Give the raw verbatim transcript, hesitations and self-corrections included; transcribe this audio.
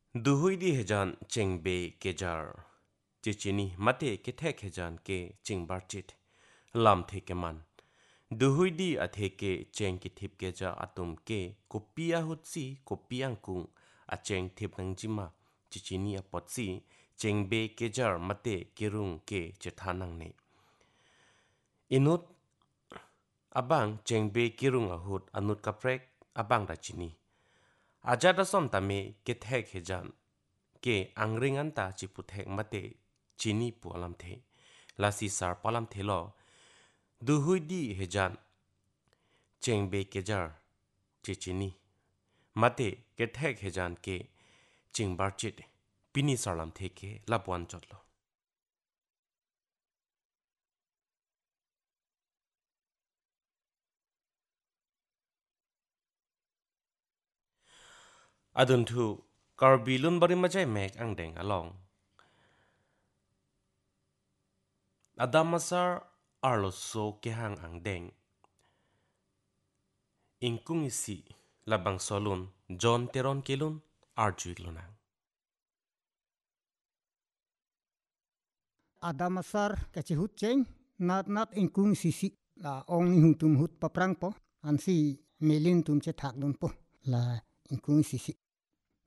Duhui di hejan chengbe kejar. Chichini mate ke thek hejan ke chingbar chit. Lam theke man. Duhui di athe ke cheng ki thip keja atum ke kopia hutsi kopiang kung a cheng thip nang jima. Chichini a potsi chengbe kejar mate kirung ke chethanang ne. Inut abang chengbe kirung ahut anut kaprek abang rachini. Ajada som tame ke thek hejan ke angringan ta chiputhek mate chini pu alam the lasi sar palam thelo duhui di hejan chengbe kejar chichini mate ke thek hejan ke chingbar chit pini sarlam the ke lapwan chotlo adun thu karbilun bari majai mek angdeng along adamasar arlo so ke hang angdeng ingkung isi labang solun John teron kelun arjuik lunang Ada masar kaci hut ceng nat nat ingkung sisi la ong ni hung tum hut paprang po ansi melin tum ce thak dun po la ingkung sisi